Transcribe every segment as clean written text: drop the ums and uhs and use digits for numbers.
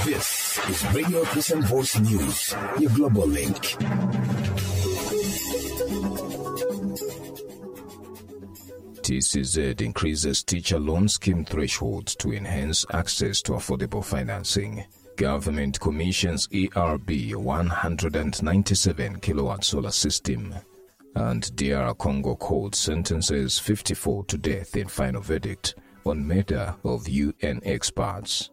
This is Radio Christian Voice News, your global link. TCZ increases teacher loan scheme thresholds to enhance access to affordable financing. Government commissions ERB 197 kilowatt solar system. And DR Congo court sentences 54 to death in final verdict on murder of UN experts.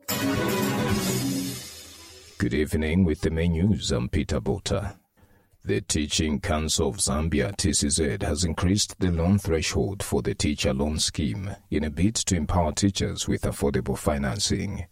Good evening. With the main news, I'm Peter Bota. The Teaching Council of Zambia, TCZ, has increased the loan threshold for the teacher loan scheme in a bid to empower teachers with affordable financing.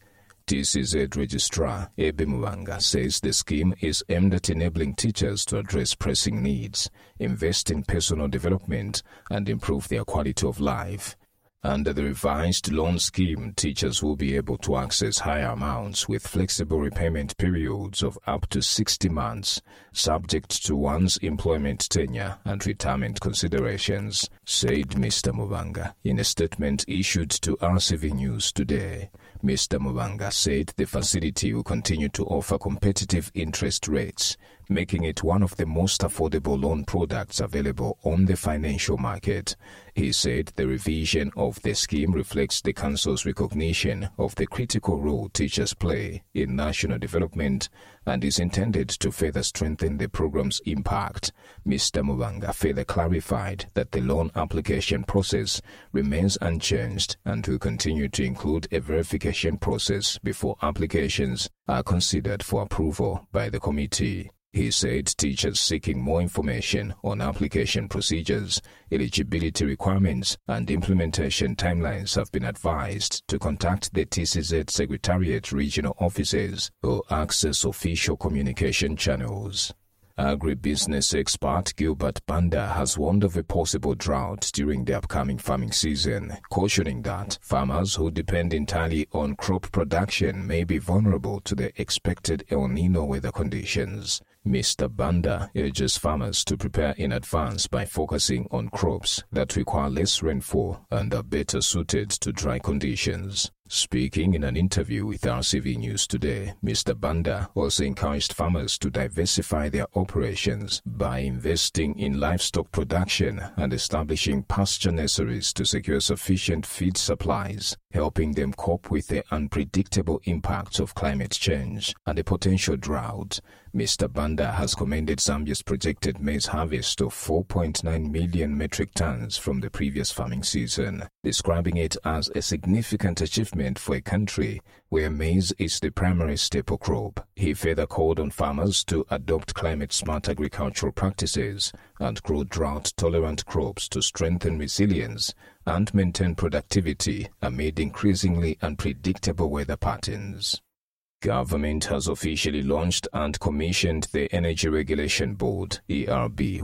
TCZ Registrar Ebe Muwanga says the scheme is aimed at enabling teachers to address pressing needs, invest in personal development, and improve their quality of life. Under the revised loan scheme, teachers will be able to access higher amounts with flexible repayment periods of up to 60 months, subject to one's employment tenure and retirement considerations, said Mr. Muwanga in a statement issued to RCV News today. Mr. Muwanga said the facility will continue to offer competitive interest rates, making it one of the most affordable loan products available on the financial market. He said the revision of the scheme reflects the Council's recognition of the critical role teachers play in national development and is intended to further strengthen the program's impact. Mr. Muwanga further clarified that the loan application process remains unchanged and will continue to include a verification process before applications are considered for approval by the committee. He said teachers seeking more information on application procedures, eligibility requirements, and implementation timelines have been advised to contact the TCZ Secretariat regional offices or access official communication channels. Agribusiness expert Gilbert Banda has warned of a possible drought during the upcoming farming season, cautioning that farmers who depend entirely on crop production may be vulnerable to the expected El Nino weather conditions. Mr. Banda urges farmers to prepare in advance by focusing on crops that require less rainfall and are better suited to dry conditions. Speaking in an interview with RCV News today, Mr. Banda also encouraged farmers to diversify their operations by investing in livestock production and establishing pasture nurseries to secure sufficient feed supplies, helping them cope with the unpredictable impacts of climate change and a potential drought. Mr. Banda has commended Zambia's projected maize harvest of 4.9 million metric tons from the previous farming season, describing it as a significant achievement for a country where maize is the primary staple crop. He further called on farmers to adopt climate-smart agricultural practices and grow drought-tolerant crops to strengthen resilience and maintain productivity amid increasingly unpredictable weather patterns. Government has officially launched and commissioned the Energy Regulation Board ERB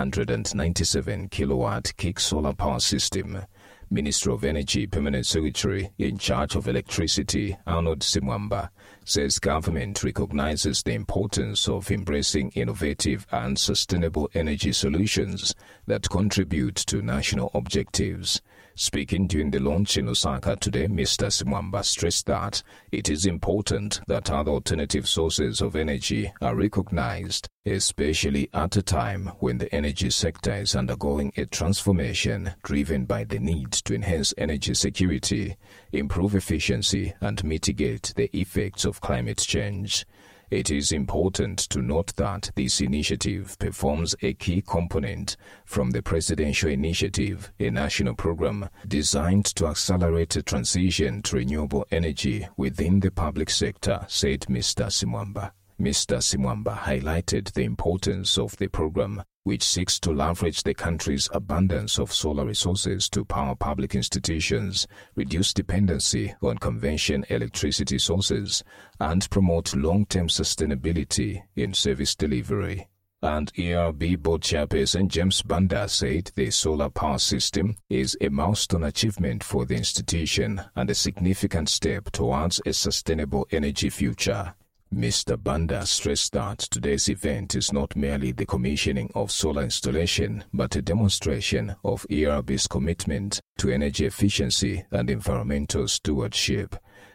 197 kilowatt kick solar power system. Minister of Energy Permanent Secretary in charge of electricity Arnold Simwamba says government recognizes the importance of embracing innovative and sustainable energy solutions that contribute to national objectives. Speaking during the launch in Osaka today, Mr. Simwamba stressed that it is important that other alternative sources of energy are recognized, especially at a time when the energy sector is undergoing a transformation driven by the need to enhance energy security, improve efficiency, and mitigate the effects of climate change. It is important to note that this initiative performs a key component from the Presidential Initiative, a national program designed to accelerate a transition to renewable energy within the public sector, said Mr. Simwamba. Mr. Simwamba highlighted the importance of the program, which seeks to leverage the country's abundance of solar resources to power public institutions, reduce dependency on conventional electricity sources, and promote long-term sustainability in service delivery. And ERB Board Chairperson James Banda said the solar power system is a milestone achievement for the institution and a significant step towards a sustainable energy future. Mr. Banda stressed that today's event is not merely the commissioning of solar installation, but a demonstration of ERB's commitment to energy efficiency and environmental stewardship.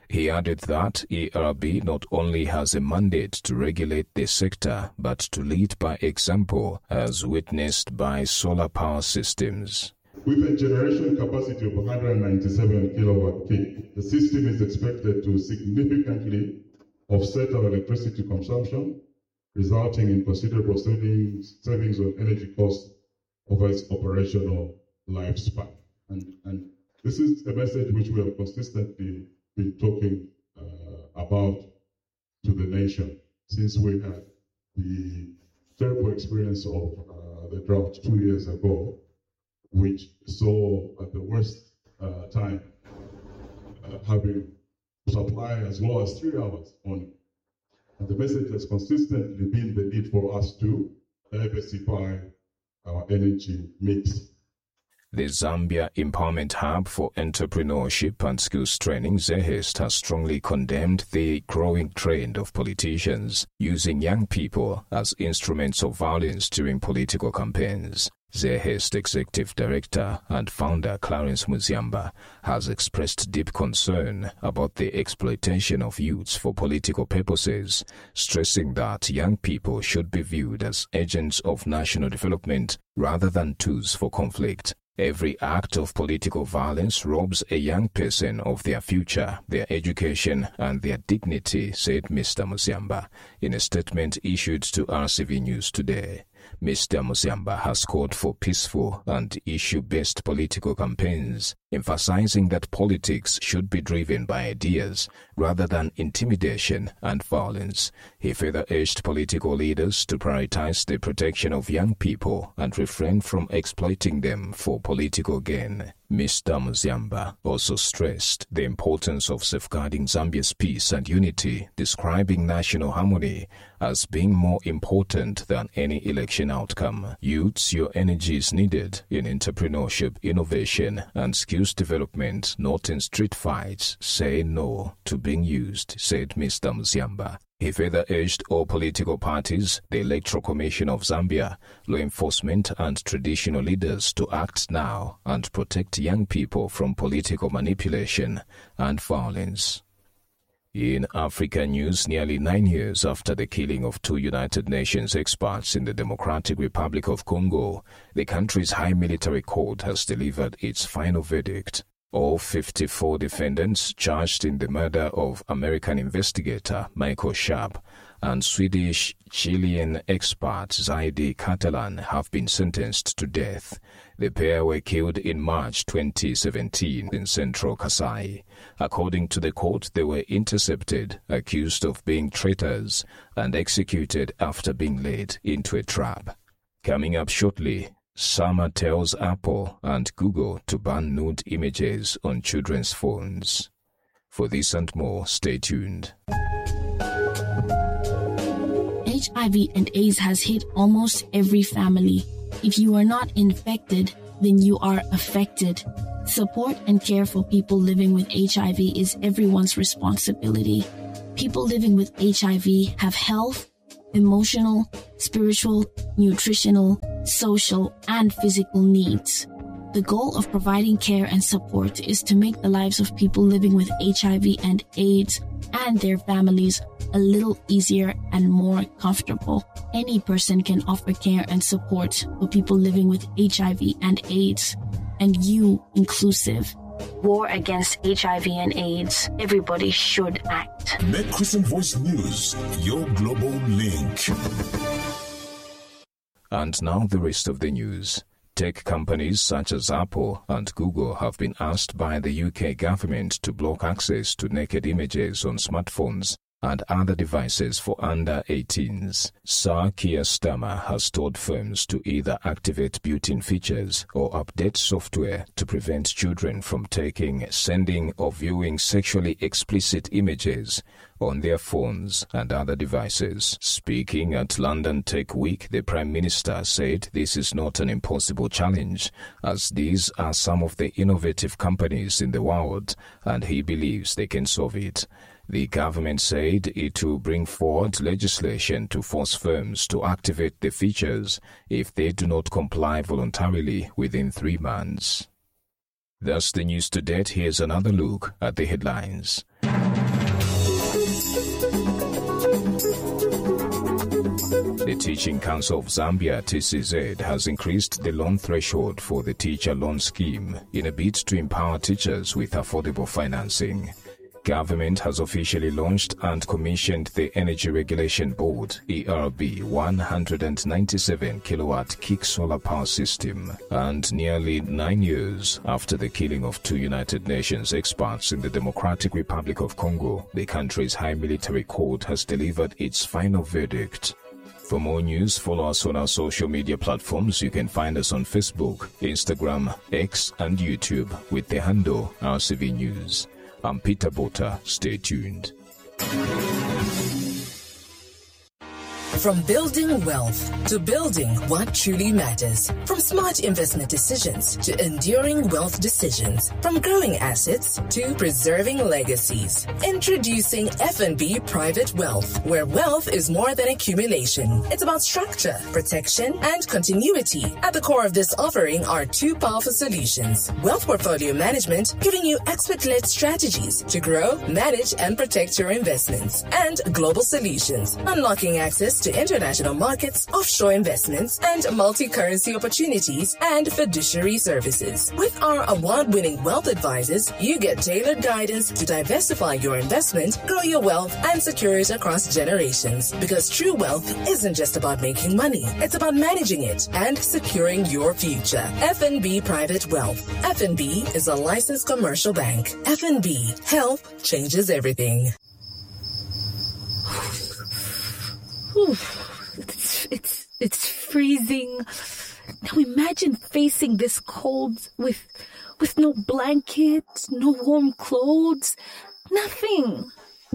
He added that ERB not only has a mandate to regulate the sector, but to lead by example, as witnessed by solar power systems. With a generation capacity of 197 kilowatt peak, the system is expected to significantly offset our electricity consumption, resulting in considerable savings on energy costs over its operational lifespan. And this is a message which we have consistently been talking about to the nation since we had the terrible experience of the drought 2 years ago, which saw at the worst time having supply as low as 3 hours only. And the message has consistently been the need for us to diversify our energy mix. The Zambia Empowerment Hub for Entrepreneurship and Skills Training, ZEHEST, has strongly condemned the growing trend of politicians using young people as instruments of violence during political campaigns. ZEHEST Executive Director and Founder Clarence Muziamba has expressed deep concern about the exploitation of youths for political purposes, stressing that young people should be viewed as agents of national development rather than tools for conflict. Every act of political violence robs a young person of their future, their education, and their dignity, said Mr. Muziamba in a statement issued to RCV News today. Mr. Muziamba has called for peaceful and issue-based political campaigns, emphasizing that politics should be driven by ideas rather than intimidation and violence. He further urged political leaders to prioritize the protection of young people and refrain from exploiting them for political gain. Mr. Muziamba also stressed the importance of safeguarding Zambia's peace and unity, describing national harmony as being more important than any election outcome. Youths, your energy is needed in entrepreneurship, innovation, and skills development, not in street fights. Say no to being used, said Mr. Muziamba. He further urged all political parties, the Electoral Commission of Zambia, law enforcement and traditional leaders to act now and protect young people from political manipulation and violence. In Africa news, nearly 9 years after the killing of 2 United Nations experts in the Democratic Republic of Congo, the country's high military court has delivered its final verdict. All 54 defendants charged in the murder of American investigator Michael Sharp and Swedish-Chilean expert Zaidi Catalan have been sentenced to death. The pair were killed in March 2017 in central Kasai. According to the court, they were intercepted, accused of being traitors, and executed after being led into a trap. Coming up shortly, Sama tells Apple and Google to ban nude images on children's phones. For this and more, stay tuned. HIV and AIDS has hit almost every family. If you are not infected, then you are affected. Support and care for people living with HIV is everyone's responsibility. People living with HIV have health, emotional, spiritual, nutritional, social, and physical needs. The goal of providing care and support is to make the lives of people living with HIV and AIDS and their families a little easier and more comfortable. Any person can offer care and support for people living with HIV and AIDS, and you inclusive. War against HIV and AIDS. Everybody should act. Make Christian Voice News your global link. And now the rest of the news. Tech companies such as Apple and Google have been asked by the UK government to block access to naked images on smartphones and other devices for under 18s. Sir Keir Starmer has told firms to either activate built-in features or update software to prevent children from taking, sending, or viewing sexually explicit images on their phones and other devices. Speaking at London Tech Week, the Prime Minister said this is not an impossible challenge, as these are some of the innovative companies in the world, and he believes they can solve it. The government said it will bring forward legislation to force firms to activate the features if they do not comply voluntarily within 3 months. That's the news to date. Here's another look at the headlines. The Teaching Council of Zambia, TCZ, has increased the loan threshold for the teacher loan scheme in a bid to empower teachers with affordable financing. Government has officially launched and commissioned the Energy Regulation Board ERB 197 kilowatt kick solar power system, and nearly 9 years after the killing of 2 United Nations experts in the Democratic Republic of Congo, the country's high military court has delivered its final verdict. For more news, follow us on our social media platforms. You can find us on Facebook, Instagram, X, and YouTube with the handle RCV News. I'm Peter Bota. Stay tuned. From building wealth to building what truly matters. From smart investment decisions to enduring wealth decisions. From growing assets to preserving legacies. Introducing FNB Private Wealth, where wealth is more than accumulation. It's about structure, protection, and continuity. At the core of this offering are 2 powerful solutions. Wealth Portfolio Management, giving you expert-led strategies to grow, manage, and protect your investments. And Global Solutions, unlocking access to international markets, offshore investments, and multi-currency opportunities and fiduciary services. With our award-winning wealth advisors, you get tailored guidance to diversify your investment, grow your wealth, and secure it across generations. Because true wealth isn't just about making money, it's about managing it and securing your future. FNB Private Wealth. FNB is a licensed commercial bank. FNB, health changes everything. It's freezing. Now imagine facing this cold with no blanket, no warm clothes, nothing.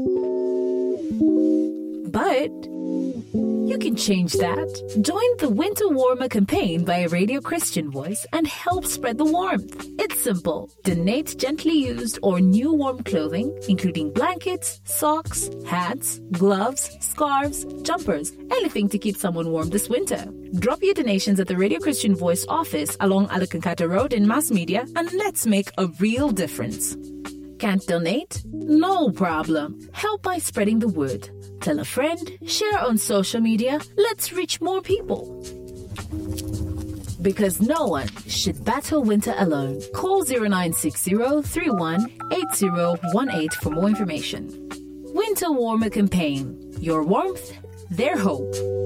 But you can change that. Join the Winter Warmer campaign by Radio Christian Voice and help spread the warmth. It's simple. Donate gently used or new warm clothing, including blankets, socks, hats, gloves, scarves, jumpers, anything to keep someone warm this winter. Drop your donations at the Radio Christian Voice office along Alakankata Road in Mass Media, and let's make a real difference. Can't donate? No problem. Help by spreading the word. Tell a friend, share on social media. Let's reach more people. Because no one should battle winter alone. Call 0960-318018 for more information. Winter Warmer Campaign. Your warmth, their hope.